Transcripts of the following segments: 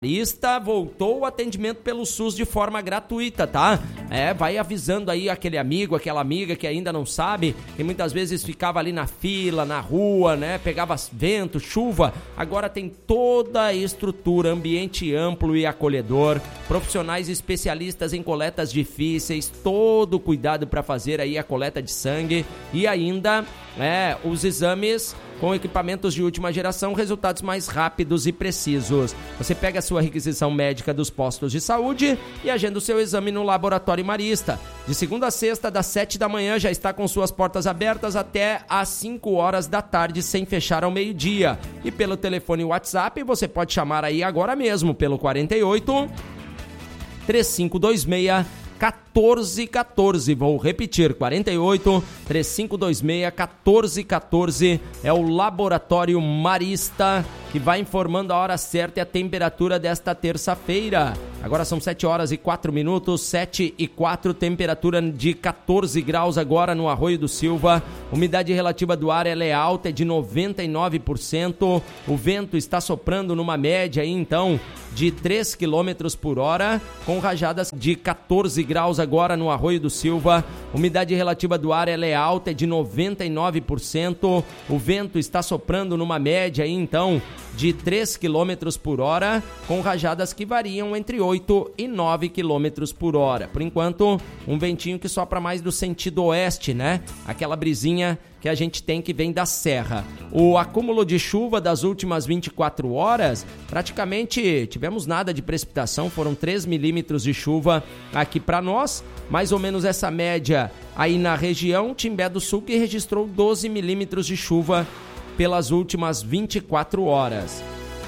Marista voltou o atendimento pelo SUS de forma gratuita, tá? Vai avisando aí aquele amigo, aquela amiga que ainda não sabe, que muitas vezes ficava ali na fila, na rua, né? Pegava vento, chuva. Agora tem toda a estrutura, ambiente amplo e acolhedor, profissionais especialistas em coletas difíceis, todo o cuidado para fazer aí a coleta de sangue e ainda os exames com equipamentos de última geração, resultados mais rápidos e precisos. Você pega a sua requisição médica dos postos de saúde e agenda o seu exame no Laboratório Marista. De segunda a sexta, das 7 da manhã, já está com suas portas abertas até às 5 horas da tarde, sem fechar ao meio-dia. E pelo telefone WhatsApp, você pode chamar aí agora mesmo, pelo 48 3526 1414, vou repetir, 48 3526 1414, é o Laboratório Marista que vai informando a hora certa e a temperatura desta terça-feira. Agora são 7 horas e 4 minutos, 7 e 4, temperatura de 14 graus agora no Arroio do Silva. Umidade relativa do ar ela é alta, é de 99%. O vento está soprando numa média aí, então, de 3 km por hora, com rajadas de 14 graus agora no Arroio do Silva. Umidade relativa do ar ela é alta, é de 99%. O vento está soprando numa média aí, então, de 3 km por hora, com rajadas que variam entre 8 e 9 km por hora. Por enquanto, um ventinho que sopra mais do sentido oeste, né? Aquela brisinha que a gente tem que vem da serra. O acúmulo de chuva das últimas 24 horas, praticamente tivemos nada de precipitação, foram 3 milímetros de chuva aqui para nós, mais ou menos essa média aí na região. Timbé do Sul que registrou 12 milímetros de chuva pelas últimas 24 horas.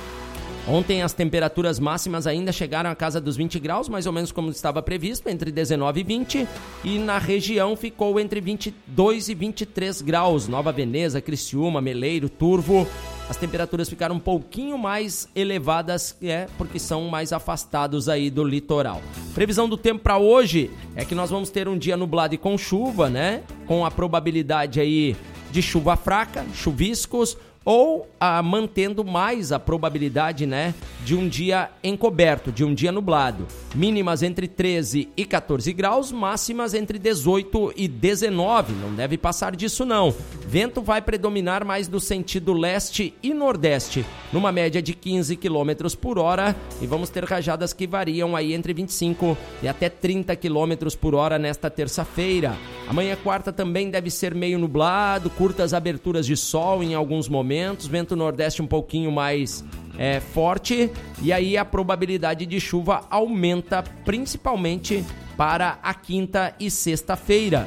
Ontem as temperaturas máximas ainda chegaram à casa dos 20 graus, mais ou menos como estava previsto, entre 19 e 20, e na região ficou entre 22 e 23 graus. Nova Veneza, Criciúma, Meleiro, Turvo, as temperaturas ficaram um pouquinho mais elevadas, porque são mais afastados aí do litoral. Previsão do tempo para hoje é que nós vamos ter um dia nublado e com chuva, né? Com a probabilidade aí de chuva fraca, chuviscos, ou mantendo mais a probabilidade, né, de um dia encoberto, de um dia nublado. Mínimas entre 13 e 14 graus, máximas entre 18 e 19. Não deve passar disso, não. Vento vai predominar mais do sentido leste e nordeste, numa média de 15 km por hora, e vamos ter rajadas que variam aí entre 25 e até 30 km por hora nesta terça-feira. Amanhã, quarta, também deve ser meio nublado, curtas aberturas de sol em alguns momentos, vento nordeste um pouquinho mais forte, e aí a probabilidade de chuva aumenta principalmente para a quinta e sexta-feira.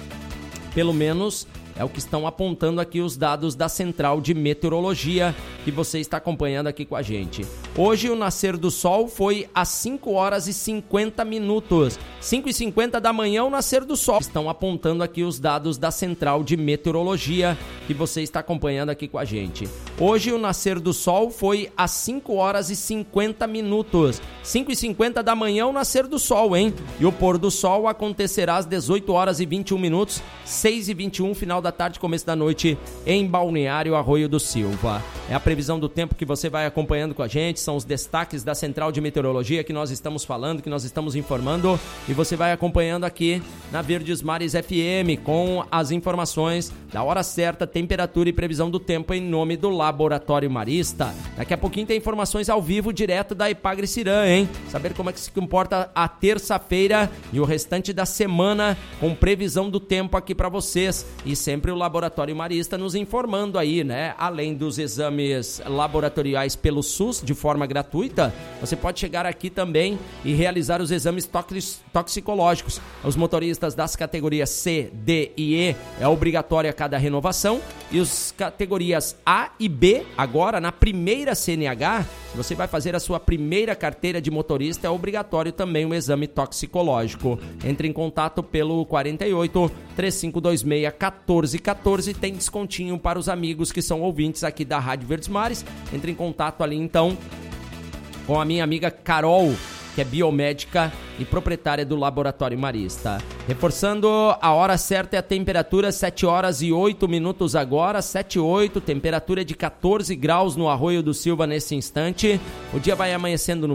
Pelo menos é o que estão apontando aqui os dados da Central de Meteorologia, que você está acompanhando aqui com a gente. Hoje o nascer do sol foi às 5 horas e 50 minutos. 5h50 da manhã o nascer do sol. Estão apontando aqui os dados da Central de Meteorologia, que você está acompanhando aqui com a gente. Hoje o nascer do sol foi às 5 horas e 50 minutos. 5h50 da manhã o nascer do sol, hein? E o pôr do sol acontecerá às 18 horas e 21 minutos, 6h21, final da tarde, começo da noite, em Balneário Arroio do Silva. É a previsão do tempo que você vai acompanhando com a gente, são os destaques da Central de Meteorologia que nós estamos falando, que nós estamos informando, e você vai acompanhando aqui na Verdes Mares FM com as informações da hora certa, temperatura e previsão do tempo em nome do Laboratório Marista. Daqui a pouquinho tem informações ao vivo direto da Ipagre Cirã, hein? Saber como é que se comporta a terça-feira e o restante da semana com previsão do tempo aqui para vocês. E sempre o Laboratório Marista nos informando aí, né? Além dos exames laboratoriais pelo SUS de forma gratuita, você pode chegar aqui também e realizar os exames toxicológicos. Os motoristas das categorias C, D e E é obrigatório a cada renovação, e os categorias A e B, agora na primeira CNH, se você vai fazer a sua primeira carteira de motorista, é obrigatório também um exame toxicológico. Entre em contato pelo 48 3526 1414, tem descontinho para os amigos que são ouvintes aqui da Rádio Verdes Mares. Entre em contato ali então com a minha amiga Carol, que é biomédica e proprietária do Laboratório Marista. Reforçando, a hora certa é a temperatura, 7 horas e 8 minutos agora, 7 e 8, temperatura de 14 graus no Arroio do Silva nesse instante. O dia vai amanhecendo no